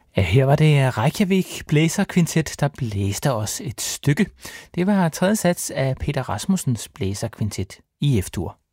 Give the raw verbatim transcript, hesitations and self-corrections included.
Ja, her var det Reykjavik Blæserkvintet, der blæste os et stykke. Det var tredje sats af Peter Rasmussens Blæserkvintet i F-dur.